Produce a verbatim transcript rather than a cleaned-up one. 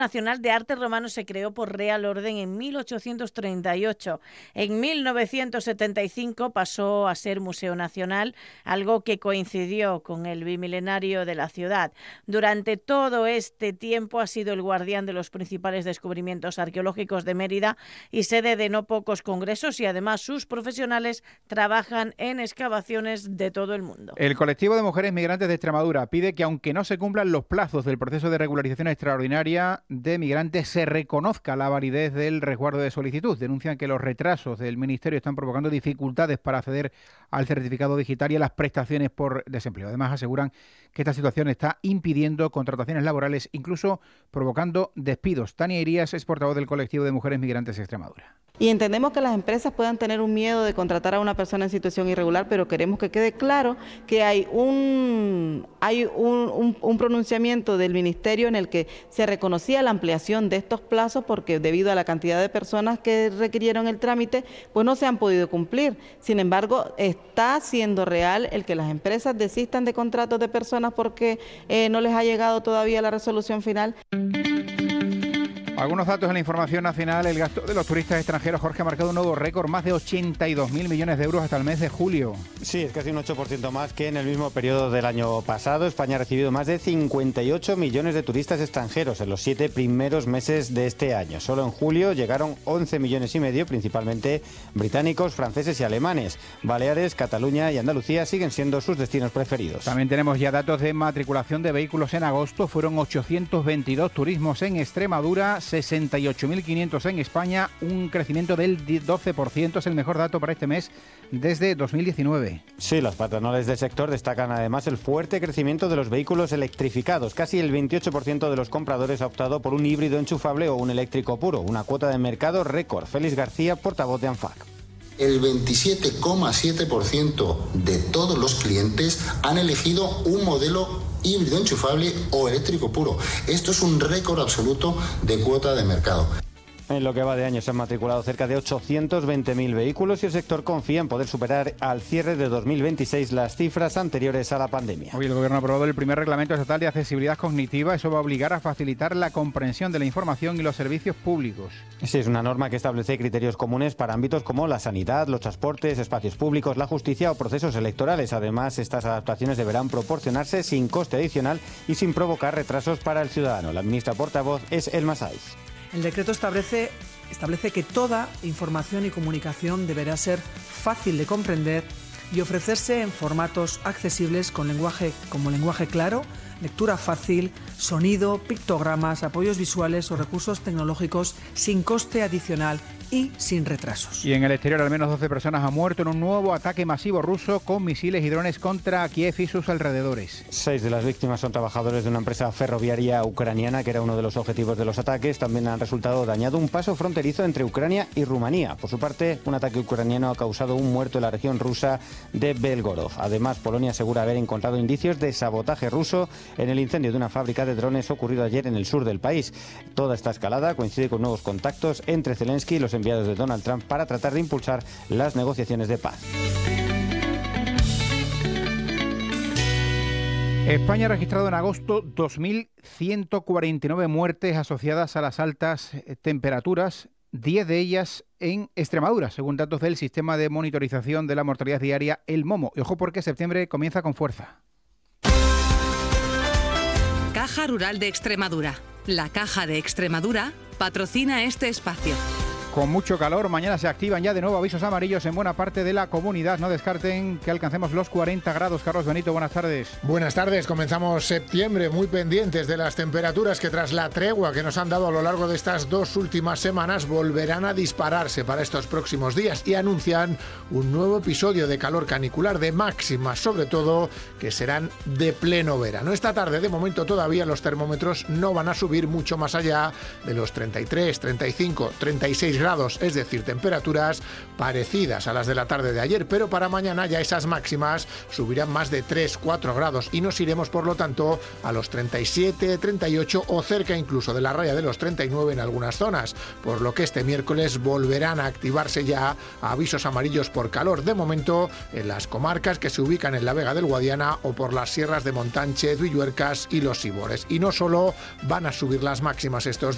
Nacional de Arte Romano se creó por Real Orden en mil ochocientos treinta y ocho. En mil novecientos setenta y cinco pasó a ser Museo Nacional, algo que coincidió con el bimilenario de la ciudad. Durante todo este tiempo ha sido el guardián de los principales descubrimientos arqueológicos de Mérida y sede de no pocos congresos, y además sus profesionales trabajan en excavaciones de todo el mundo. El colectivo de mujeres migrantes de Extremadura pide que, aunque no se cumplan los plazos del proceso de regularización extraordinaria de migrantes, se reconozca la validez del resguardo de solicitud. Denuncian que los retrasos del Ministerio están provocando dificultades para acceder al certificado digital y a las prestaciones por desempleo. Además, aseguran que esta situación está impidiendo contrataciones laborales, incluso provocando despidos. Tania Irías es portavoz del colectivo de mujeres migrantes de Extremadura. Y entendemos que las empresas puedan tener un miedo de contratar a una persona en situación irregular, pero queremos que quede claro que hay un, hay un, un, un pronunciamiento del Ministerio en el que se reconocía la ampliación de estos plazos, porque debido a la cantidad de personas que requirieron el trámite, pues no se han podido cumplir. Sin embargo, está siendo real el que las empresas desistan de contratos de personas porque eh, no les ha llegado todavía la resolución final. Algunos datos en la información nacional. El gasto de los turistas extranjeros, Jorge, ha marcado un nuevo récord, más de ochenta y dos mil millones de euros hasta el mes de julio. Sí, es casi un ocho por ciento más que en el mismo periodo del año pasado. España ha recibido más de cincuenta y ocho millones de turistas extranjeros en los siete primeros meses de este año. Solo en julio llegaron once millones y medio, principalmente británicos, franceses y alemanes. Baleares, Cataluña y Andalucía siguen siendo sus destinos preferidos. También tenemos ya datos de matriculación de vehículos en agosto. Fueron ochocientos veintidós turismos en Extremadura, sesenta y ocho mil quinientos en España, un crecimiento del doce por ciento, es el mejor dato para este mes desde dos mil diecinueve. Sí, las patronales del sector destacan además el fuerte crecimiento de los vehículos electrificados. Casi el veintiocho por ciento de los compradores ha optado por un híbrido enchufable o un eléctrico puro, una cuota de mercado récord. Félix García, portavoz de ANFAC. El veintisiete coma siete por ciento de todos los clientes han elegido un modelo híbrido enchufable o eléctrico puro. Esto es un récord absoluto de cuota de mercado. En lo que va de año se han matriculado cerca de ochocientos veinte mil vehículos y el sector confía en poder superar al cierre de dos mil veintiséis las cifras anteriores a la pandemia. Hoy el Gobierno ha aprobado el primer reglamento estatal de accesibilidad cognitiva. Eso va a obligar a facilitar la comprensión de la información y los servicios públicos. Sí, es una norma que establece criterios comunes para ámbitos como la sanidad, los transportes, espacios públicos, la justicia o procesos electorales. Además, estas adaptaciones deberán proporcionarse sin coste adicional y sin provocar retrasos para el ciudadano. La ministra portavoz es Elma Saiz. El decreto establece, establece que toda información y comunicación deberá ser fácil de comprender y ofrecerse en formatos accesibles con lenguaje, como lenguaje claro, lectura fácil, sonido, pictogramas, apoyos visuales o recursos tecnológicos sin coste adicional y sin retrasos. Y en el exterior, al menos doce personas han muerto en un nuevo ataque masivo ruso con misiles y drones contra Kiev y sus alrededores. Seis de las víctimas son trabajadores de una empresa ferroviaria ucraniana, que era uno de los objetivos de los ataques. También han resultado dañado un paso fronterizo entre Ucrania y Rumanía. Por su parte, un ataque ucraniano ha causado un muerto en la región rusa de Belgorod. Además, Polonia asegura haber encontrado indicios de sabotaje ruso en el incendio de una fábrica de drones ocurrido ayer en el sur del país. Toda esta escalada coincide con nuevos contactos entre Zelensky y los enviados de Donald Trump para tratar de impulsar las negociaciones de paz. España ha registrado en agosto dos mil ciento cuarenta y nueve muertes asociadas a las altas temperaturas, diez de ellas en Extremadura, según datos del Sistema de Monitorización de la Mortalidad Diaria, el MOMO. Y ojo, porque septiembre comienza con fuerza. Caja Rural de Extremadura. La Caja de Extremadura patrocina este espacio. Con mucho calor, mañana se activan ya de nuevo avisos amarillos en buena parte de la comunidad. No descarten que alcancemos los cuarenta grados. Carlos Benito, buenas tardes. Buenas tardes, comenzamos septiembre muy pendientes de las temperaturas que, tras la tregua que nos han dado a lo largo de estas dos últimas semanas, volverán a dispararse para estos próximos días y anuncian un nuevo episodio de calor canicular, de máximas, sobre todo, que serán de pleno verano. Esta tarde, de momento, todavía los termómetros no van a subir mucho más allá de los treinta y tres, treinta y cinco, treinta y seis grados, es decir, temperaturas parecidas a las de la tarde de ayer, pero para mañana ya esas máximas subirán más de tres, cuatro grados y nos iremos, por lo tanto, a los treinta y siete, treinta y ocho o cerca incluso de la raya de los treinta y nueve en algunas zonas, por lo que este miércoles volverán a activarse ya avisos amarillos por calor, de momento en las comarcas que se ubican en la Vega del Guadiana o por las sierras de Montánchez, Villuercas y Los Sibores. Y no solo van a subir las máximas estos días,